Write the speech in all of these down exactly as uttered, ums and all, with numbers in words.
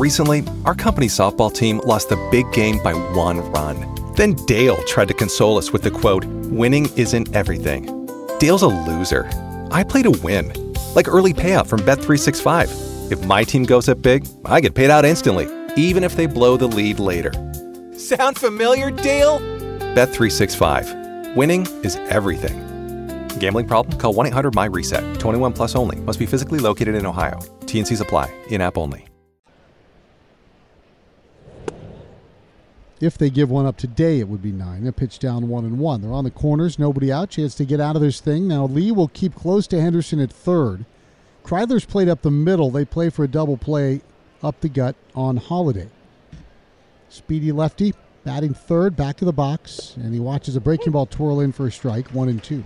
Recently, our company softball team lost the big game by one run. Then Dale tried to console us with the quote, "Winning isn't everything." Dale's a loser. I play to win. Like early payout from Bet three sixty-five. If my team goes up big, I get paid out instantly, even if they blow the lead later. Sound familiar, Dale? Bet three sixty-five. Winning is everything. Gambling problem? Call one eight hundred M Y reset. twenty-one plus only. Must be physically located in Ohio. T N Cs apply. In-app only. If they give one up today, it would be nine. A pitch down one and one. They're on the corners, nobody out. Chance to get out of this thing. Now Lee will keep close to Henderson at third. Kreidler's played up the middle. They play for a double play up the gut on Holiday. Speedy lefty, batting third, back of the box, and he watches a breaking ball twirl in for a strike, one and two.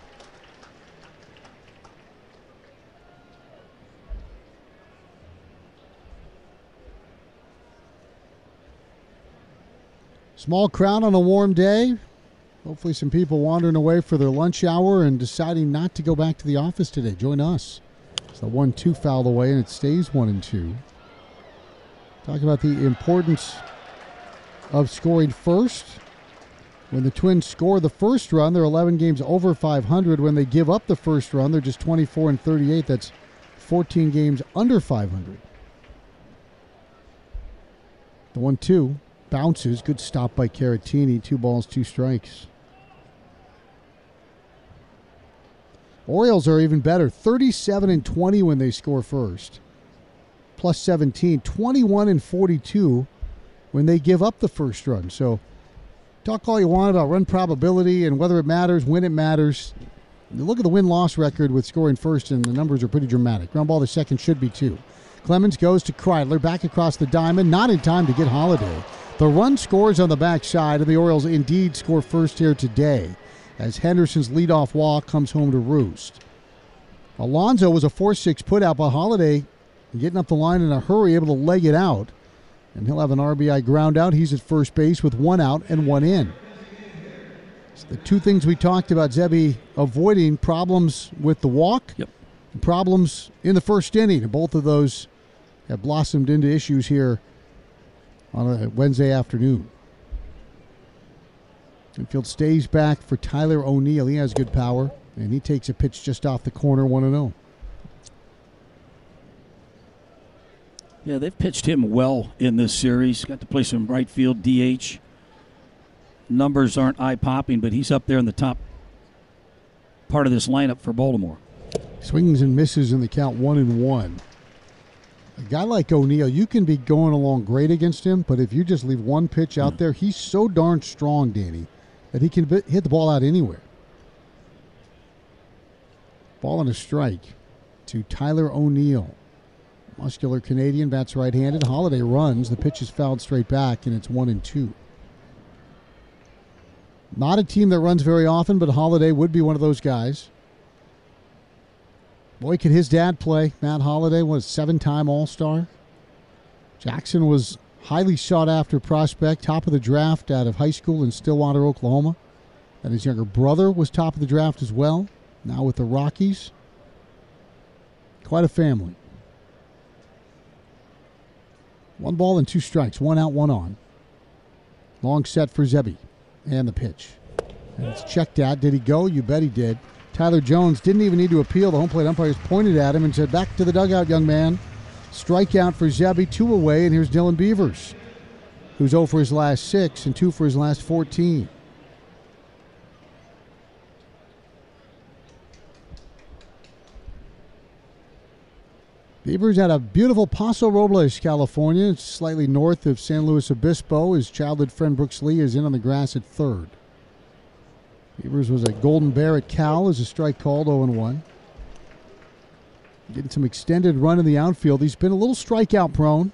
Small crowd on a warm day. Hopefully some people wandering away for their lunch hour and deciding not to go back to the office today. Join us. It's the one two fouled away, and it stays one and two. Talk about the importance of scoring first. When the Twins score the first run, they're eleven games over five hundred. When they give up the first run, they're just twenty-four and thirty-eight. That's fourteen games under five hundred. The one two. Bounces. Good stop by Caratini. Two balls, two strikes. Orioles are even better. thirty-seven and twenty when they score first. Plus seventeen. twenty-one and forty-two when they give up the first run. So talk all you want about run probability and whether it matters, when it matters. You look at the win-loss record with scoring first, and the numbers are pretty dramatic. Ground ball to second should be two. Clemens goes to Kreidler. Back across the diamond. Not in time to get Holiday. The run scores on the backside, and the Orioles indeed score first here today as Henderson's leadoff walk comes home to roost. Alonso was a four six putout by Holiday, getting up the line in a hurry, able to leg it out, and he'll have an R B I ground out. He's at first base with one out and one in. So the two things we talked about, Zebby avoiding problems with the walk, yep, and problems in the first inning, and both of those have blossomed into issues here on a Wednesday afternoon. Infield stays back for Tyler O'Neill. He has good power, and he takes a pitch just off the corner, one and oh. Yeah, they've pitched him well in this series. Got to play some right field, D H. Numbers aren't eye-popping, but he's up there in the top part of this lineup for Baltimore. Swings and misses in the count, one and one. A guy like O'Neill, you can be going along great against him, but if you just leave one pitch out mm. there, he's so darn strong, Danny, that he can hit the ball out anywhere. Ball and a strike to Tyler O'Neill. Muscular Canadian, bats right-handed. Holiday runs. The pitch is fouled straight back, and it's one and two. Not a team that runs very often, but Holiday would be one of those guys. Boy, could his dad play. Matt Holiday was a seven-time All-Star. Jackson was highly sought-after prospect, top of the draft out of high school in Stillwater, Oklahoma. And his younger brother was top of the draft as well, now with the Rockies. Quite a family. One ball and two strikes, one out, one on. Long set for Zebby. And the pitch. And it's checked out. Did he go? You bet he did. Tyler Jones didn't even need to appeal. The home plate umpires pointed at him and said, "Back to the dugout, young man." Strikeout for Zebby, two away, and here's Dylan Beavers, who's oh for his last six and two for his last fourteen. Beavers at a beautiful Paso Robles, California. It's slightly north of San Luis Obispo. His childhood friend Brooks Lee is in on the grass at third. Beavers was a Golden Bear at Cal as a strike called, oh and one. Getting some extended run in the outfield. He's been a little strikeout prone.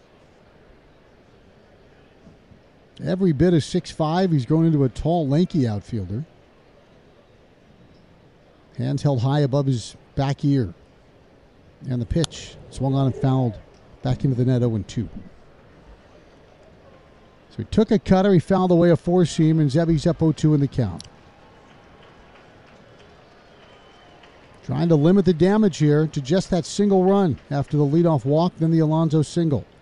Every bit of six five. He's grown into a tall, lanky outfielder. Hands held high above his back ear. And the pitch swung on and fouled back into the net, oh and two. So he took a cutter, he fouled away a four-seam, and Zebby's up oh two in the count. Trying to limit the damage here to just that single run after the leadoff walk, then the Alonso single.